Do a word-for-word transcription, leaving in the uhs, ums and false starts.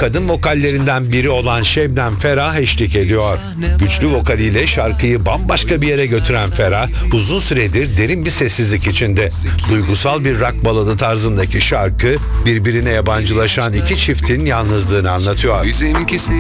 kadın vokallerinden biri olan Şebnem Ferah eşlik ediyor. Güçlü vokaliyle şarkıyı bambaşka bir yere götüren Ferah, uzun süredir derin bir sessizlik içinde. Duygusal bir rock baladı tarzındaki şarkı, birbirine yabancılaşan iki çiftin yalnızlığını anlatıyor. Bizimkisi